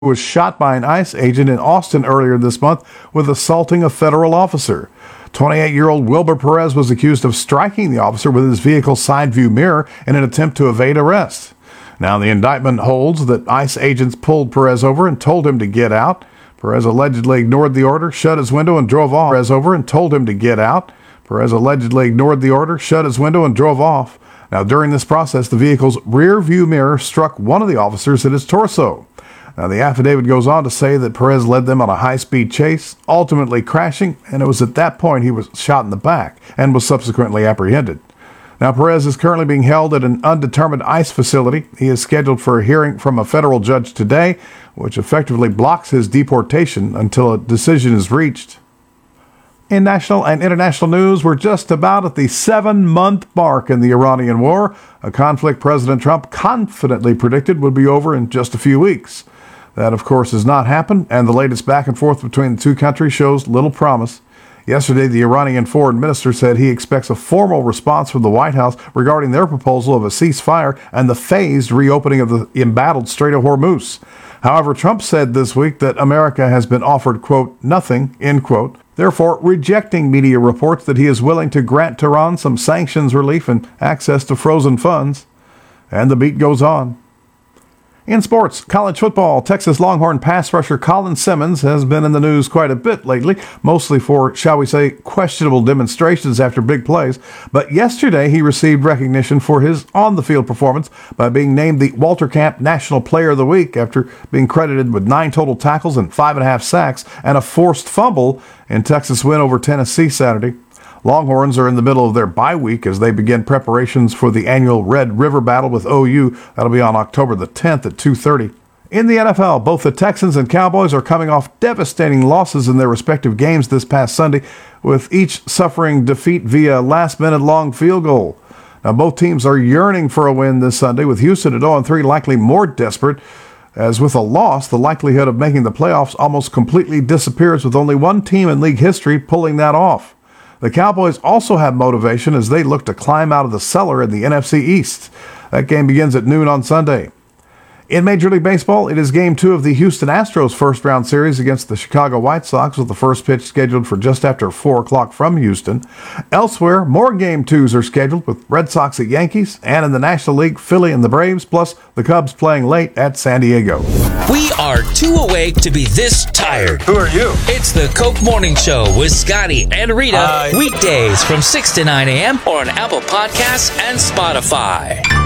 was shot by an ICE agent in Austin earlier this month with assaulting a federal officer. 28-year-old Wilber Perez was accused of striking the officer with his vehicle's side view mirror in an attempt to evade arrest. Now, the indictment holds that ICE agents pulled Perez over and told him to get out. Perez allegedly ignored the order, shut his window, and drove off. Perez over and told him to get out. Perez allegedly ignored the order, shut his window, and drove off. Now, during this process, the vehicle's rear view mirror struck one of the officers in his torso. Now, the affidavit goes on to say that Perez led them on a high-speed chase, ultimately crashing, and it was at that point he was shot in the back and was subsequently apprehended. Now, Perez is currently being held at an undetermined ICE facility. He is scheduled for a hearing from a federal judge today, which effectively blocks his deportation until a decision is reached. In national and international news, we're just about at the 7-month mark in the Iranian war, a conflict President Trump confidently predicted would be over in just a few weeks. That, of course, has not happened, and the latest back and forth between the two countries shows little promise. Yesterday, the Iranian foreign minister said he expects a formal response from the White House regarding their proposal of a ceasefire and the phased reopening of the embattled Strait of Hormuz. However, Trump said this week that America has been offered, quote, nothing, end quote, therefore rejecting media reports that he is willing to grant Tehran some sanctions relief and access to frozen funds. And the beat goes on. In sports, college football, Texas Longhorn pass rusher Colin Simmons has been in the news quite a bit lately, mostly for, shall we say, questionable demonstrations after big plays. But yesterday he received recognition for his on-the-field performance by being named the Walter Camp National Player of the Week after being credited with 9 total tackles and 5.5 sacks and a forced fumble in Texas' win over Tennessee Saturday. Longhorns are in the middle of their bye week as they begin preparations for the annual Red River Battle with OU. That'll be on October the 10th at 2:30. In the NFL, both the Texans and Cowboys are coming off devastating losses in their respective games this past Sunday, with each suffering defeat via last-minute long field goal. Now, both teams are yearning for a win this Sunday, with Houston at 0-3 likely more desperate, as with a loss, the likelihood of making the playoffs almost completely disappears, with only one team in league history pulling that off. The Cowboys also have motivation as they look to climb out of the cellar in the NFC East. That game begins at noon on Sunday. In Major League Baseball, it is Game 2 of the Houston Astros first-round series against the Chicago White Sox, with the first pitch scheduled for just after 4 o'clock from Houston. Elsewhere, more Game 2s are scheduled, with Red Sox at Yankees, and in the National League, Philly and the Braves, plus the Cubs playing late at San Diego. We are too awake to be this tired. Who are you? It's the Coke Morning Show with Scotty and Rita. Weekdays from 6 to 9 a.m. or on Apple Podcasts and Spotify.